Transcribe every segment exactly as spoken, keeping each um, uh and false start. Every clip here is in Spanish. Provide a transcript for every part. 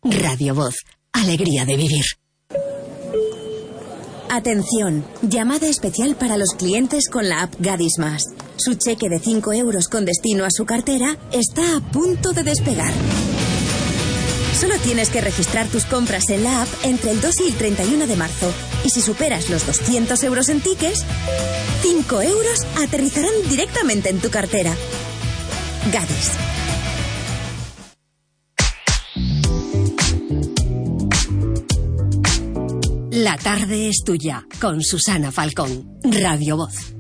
Radio Voz, alegría de vivir. Atención, llamada especial para los clientes con la app Gadis Más. Su cheque de cinco euros con destino a su cartera está a punto de despegar. Solo tienes que registrar tus compras en la app entre el dos y el treinta y uno de marzo. Y si superas los doscientos euros en tickets, cinco euros aterrizarán directamente en tu cartera. Gadis. La tarde es tuya, con Susana Falcón, Radio Voz.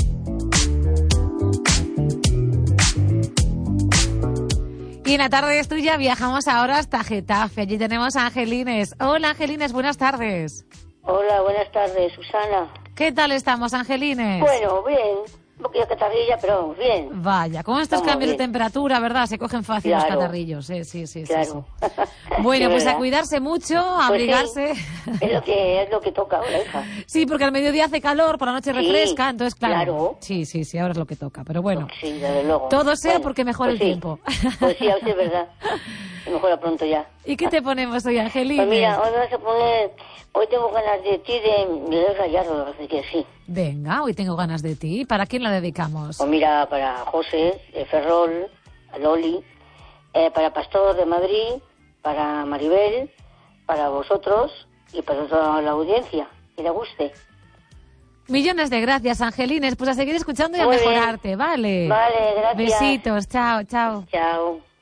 Y en la tarde es tuya viajamos ahora hasta Getafe. Allí tenemos a Angelines. Hola, Angelines, buenas tardes. Hola, buenas tardes, Susana. ¿Qué tal estamos, Angelines? Bueno, bien. Un poquito catarrilla, pero bien. Vaya, con estos Estamos cambios bien. de temperatura, ¿verdad? Se cogen fácil Claro. los catarrillos. Eh, sí, sí, Claro. sí, sí. Bueno, Sí, pues a ¿verdad? cuidarse mucho, a Pues abrigarse. sí, es lo que es lo que toca ahora, hija. Sí, porque al mediodía hace calor, por la noche Sí, refresca, entonces claro. claro. Sí, sí, sí, ahora es lo que toca. Pero bueno, Sí, desde luego. todo sea Bueno, porque mejore pues el sí. tiempo. Pues sí, a veces es verdad. Mejora pronto ya. ¿Y qué te ponemos hoy, Angelines? Pues mira, hoy vas a poner... Hoy tengo ganas de ti de Miguel Gallardo, así que sí. Venga, hoy tengo ganas de ti. ¿Para quién la dedicamos? Pues mira, para José, de Ferrol, a Loli, eh, para Pastor de Madrid, para Maribel, para vosotros y para toda la audiencia, que le guste. Millones de gracias, Angelines. Pues a seguir escuchando y a Muy bien. mejorarte, ¿vale? Vale, gracias. Besitos, chao, chao. Chao.